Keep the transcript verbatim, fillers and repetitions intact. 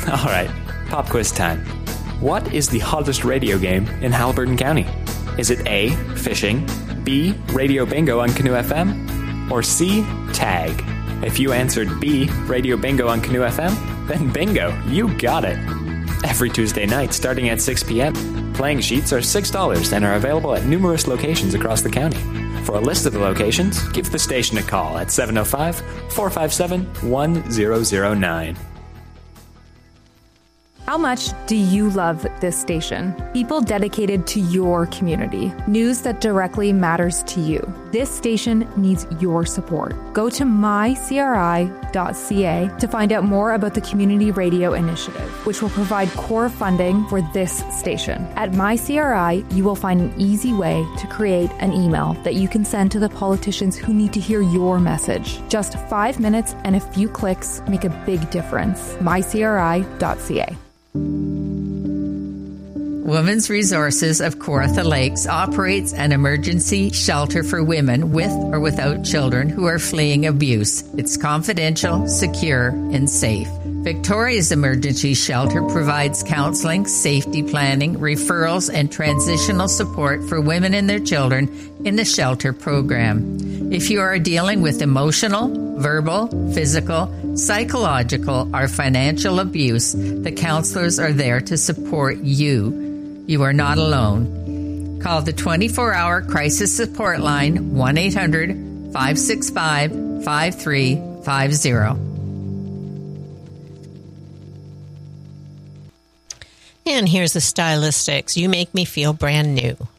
All right, pop quiz time. What is the hottest radio game in Haliburton County? Is it A, fishing, B, radio bingo on Canoe F M, or C, tag? If you answered B, radio bingo on Canoe F M, then bingo, you got it. Every Tuesday night starting at six p.m., playing sheets are six dollars and are available at numerous locations across the county. For a list of the locations, give the station a call at seven oh five, four five seven, one zero zero nine. How much do you love this station? People dedicated to your community. News that directly matters to you. This station needs your support. Go to my c r i dot c a to find out more about the Community Radio Initiative, which will provide core funding for this station. At MyCRI, you will find an easy way to create an email that you can send to the politicians who need to hear your message. Just five minutes and a few clicks make a big difference. my c r i dot c a. Women's Resources of Kawartha Lakes operates an emergency shelter for women with or without children who are fleeing abuse. It's confidential, secure, and safe. Victoria's Emergency Shelter provides counseling, safety planning, referrals, and transitional support for women and their children in the shelter program. If you are dealing with emotional, verbal, physical, psychological, or financial abuse, the counselors are there to support you. You are not alone. Call the twenty-four hour crisis support line one eight hundred, five six five, five three five zero. And here's the Stylistics. You make me feel brand new.